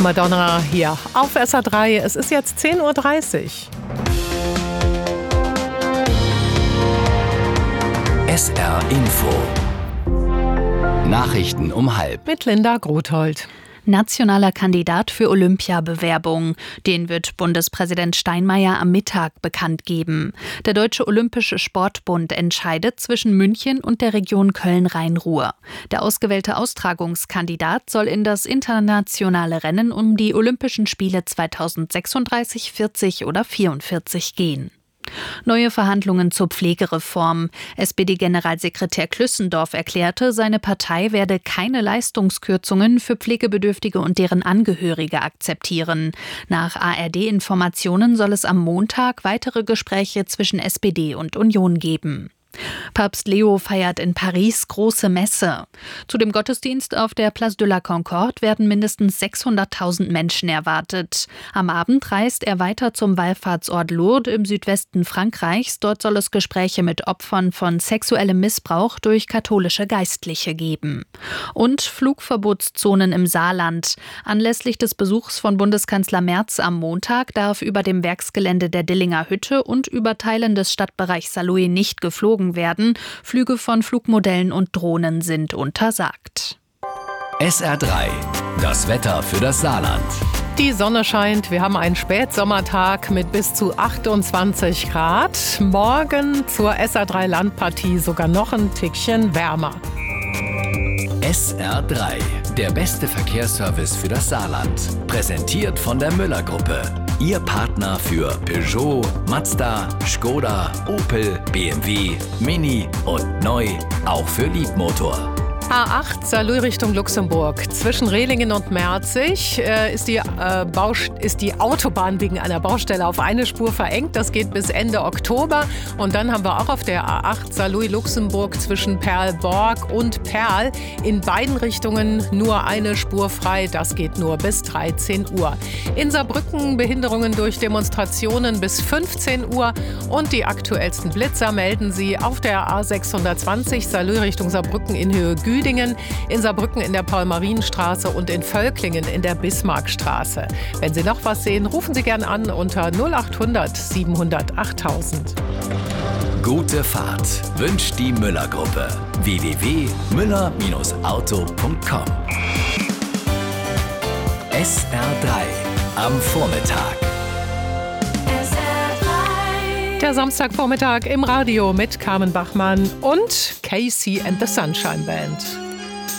Madonna hier auf SA3. Es ist jetzt 10:30 Uhr. SR Info. Nachrichten um 12:30. Mit Linda Grothold. Nationaler Kandidat für Olympiabewerbung. Den wird Bundespräsident Steinmeier am Mittag bekannt geben. Der Deutsche Olympische Sportbund entscheidet zwischen München und der Region Köln-Rhein-Ruhr. Der ausgewählte Austragungskandidat soll in das internationale Rennen um die Olympischen Spiele 2036, 40 oder 44 gehen. Neue Verhandlungen zur Pflegereform. SPD-Generalsekretär Klüssendorf erklärte, seine Partei werde keine Leistungskürzungen für Pflegebedürftige und deren Angehörige akzeptieren. Nach ARD-Informationen soll es am Montag weitere Gespräche zwischen SPD und Union geben. Papst Leo feiert in Paris große Messe. Zu dem Gottesdienst auf der Place de la Concorde werden mindestens 600.000 Menschen erwartet. Am Abend reist er weiter zum Wallfahrtsort Lourdes im Südwesten Frankreichs. Dort soll es Gespräche mit Opfern von sexuellem Missbrauch durch katholische Geistliche geben. Und Flugverbotszonen im Saarland. Anlässlich des Besuchs von Bundeskanzler Merz am Montag darf über dem Werksgelände der Dillinger Hütte und über Teilen des Stadtbereichs Saarlouis nicht geflogen werden. Flüge von Flugmodellen und Drohnen sind untersagt. SR3. Das Wetter für das Saarland. Die Sonne scheint. Wir haben einen Spätsommertag mit bis zu 28 Grad. Morgen zur SR3 Landpartie sogar noch ein Tickchen wärmer. SR3. Der beste Verkehrsservice für das Saarland. Präsentiert von der Müller-Gruppe. Ihr Partner für Peugeot, Mazda, Skoda, Opel, BMW, Mini und neu auch für Liebmotor. A8 Saarlouis Richtung Luxemburg. Zwischen Rehlingen und Merzig ist die Autobahn wegen einer Baustelle auf eine Spur verengt. Das geht bis Ende Oktober. Und dann haben wir auch auf der A8 Saarlouis Luxemburg zwischen Perlborg und Perl in beiden Richtungen nur eine Spur frei. Das geht nur bis 13 Uhr. In Saarbrücken Behinderungen durch Demonstrationen bis 15 Uhr. Und die aktuellsten Blitzer melden Sie auf der A620 Saarlouis Richtung Saarbrücken in Höhe Güdingen, in Saarbrücken in der Paul-Marien-Straße und in Völklingen in der Bismarckstraße. Wenn Sie noch was sehen, rufen Sie gern an unter 0800 700 8000. Gute Fahrt wünscht die Müller-Gruppe. www.müller-auto.com. SR3 am Vormittag. Der Samstagvormittag im Radio mit Carmen Bachmann und Casey and the Sunshine Band.